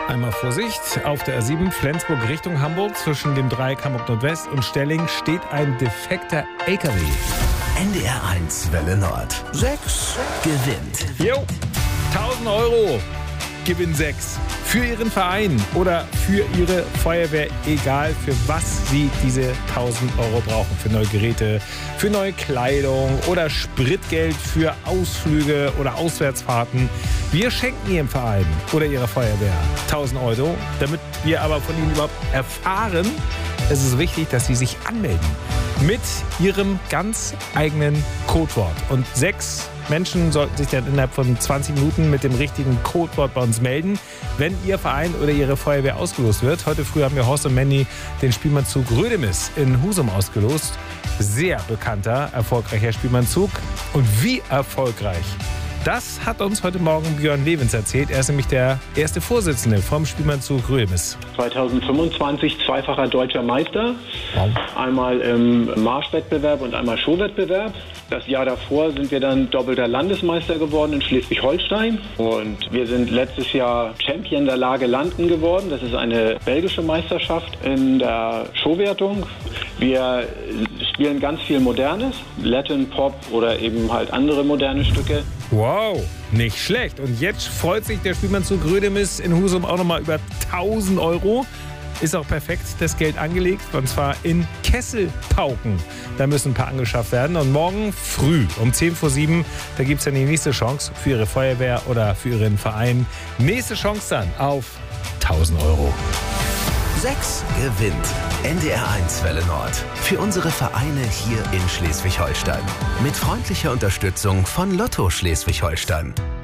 Einmal Vorsicht, auf der A7 Flensburg Richtung Hamburg zwischen dem Dreieck Hamburg Nordwest und Stelling steht ein defekter LKW. NDR 1 Welle Nord. 6 gewinnt. Jo, 1.000 Euro. Gewinn 6. Für Ihren Verein oder für Ihre Feuerwehr, egal für was Sie diese 1.000 Euro brauchen. Für neue Geräte, für neue Kleidung oder Spritgeld für Ausflüge oder Auswärtsfahrten. Wir schenken Ihrem Verein oder Ihrer Feuerwehr 1.000 Euro. Damit wir aber von Ihnen überhaupt erfahren, ist es wichtig, dass Sie sich anmelden mit Ihrem ganz eigenen Codewort. Und 6 Menschen sollten sich dann innerhalb von 20 Minuten mit dem richtigen Codewort bei uns melden, wenn Ihr Verein oder Ihre Feuerwehr ausgelost wird. Heute früh haben wir Horst und Mandy den Spielmannzug Rödemis in Husum ausgelost. Sehr bekannter, erfolgreicher Spielmannzug. Und wie erfolgreich? Das hat uns heute Morgen Björn Lewins erzählt. Er ist nämlich der erste Vorsitzende vom Spielmannzug Rödemis. 2025 zweifacher deutscher Meister. Wow. Einmal im Marschwettbewerb und einmal Showwettbewerb. Das Jahr davor sind wir dann doppelter Landesmeister geworden in Schleswig-Holstein. Und wir sind letztes Jahr Champion der Lage Landen geworden. Das ist eine belgische Meisterschaft in der Showwertung. Wir spielen ganz viel Modernes, Latin, Pop oder eben halt andere moderne Stücke. Wow, nicht schlecht. Und jetzt freut sich der Spielmannzug Rödemis in Husum auch nochmal über 1.000 Euro. Ist auch perfekt das Geld angelegt, und zwar in Kesselpauken. Da müssen ein paar angeschafft werden. Und morgen früh um 7:10, da gibt es dann die nächste Chance für Ihre Feuerwehr oder für Ihren Verein. Nächste Chance dann auf 1.000 Euro. 6 gewinnt. NDR 1 Welle Nord. Für unsere Vereine hier in Schleswig-Holstein. Mit freundlicher Unterstützung von Lotto Schleswig-Holstein.